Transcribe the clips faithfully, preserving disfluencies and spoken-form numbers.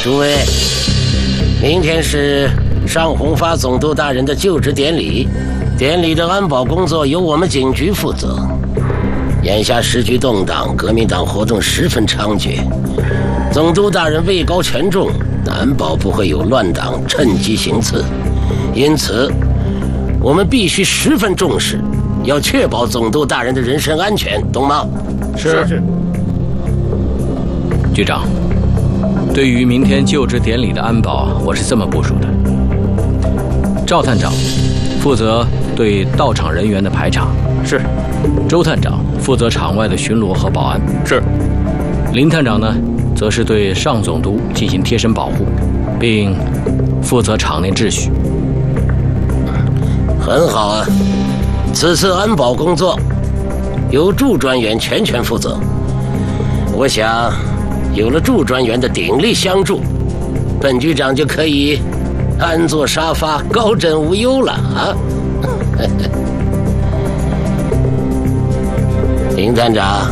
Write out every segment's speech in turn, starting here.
诸位，明天是尚宏发总督大人的就职典礼，典礼的安保工作由我们警局负责。眼下时局动荡，革命党活动十分猖獗，总督大人位高权重，难保不会有乱党趁机行刺，因此我们必须十分重视，要确保总督大人的人身安全，懂吗？ 是。是。局长，对于明天就职典礼的安保，我是这么部署的：赵探长负责对到场人员的排查， 是； 周探长负责场外的巡逻和保安， 是； 林探长呢，则是对尚总督进行贴身保护，并负责场内秩序。 很好啊，此次安保工作由祝专员全权负责。我想，有了祝专员的鼎力相助，本局长就可以安坐沙发，高枕无忧了啊！林探长，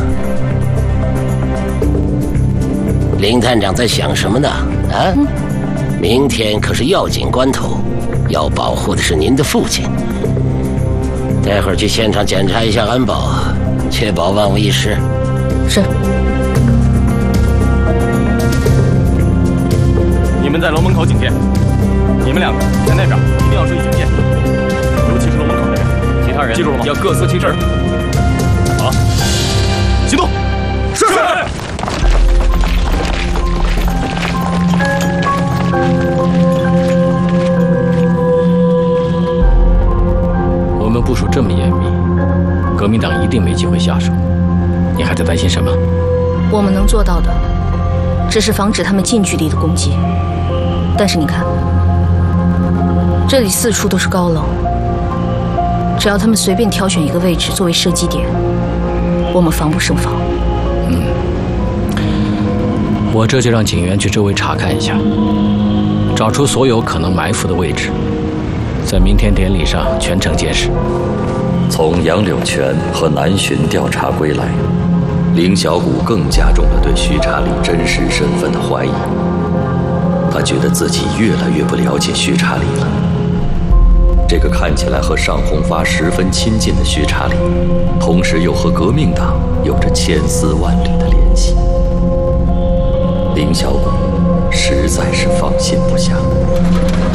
林探长在想什么呢？啊，嗯、明天可是要紧关头，要保护的是您的父亲。待会儿去现场检查一下安保，确保万无一失。 是。 你们在楼门口警戒，你们两个田探长一定要注意警戒，尤其是楼门口的人，其他人记住了吗？要各司其职。好，行动！是。是我们部署这么严密，革命党一定没机会下手。你还在担心什么？ 我们能做到的，只是防止他们近距离的攻击。但是你看，这里四处都是高楼，只要他们随便挑选一个位置作为射击点，我们防不胜防。 嗯，我这就让警员去周围查看一下，找出所有可能埋伏的位置，在明天典礼上全程监视。 从杨柳泉和南巡调查归来，凌小谷更加重了对徐查理真实身份的怀疑。他觉得自己越来越不了解徐查理了。这个看起来和尚宏发十分亲近的徐查理，同时又和革命党有着千丝万缕的联系。凌小谷实在是放心不下。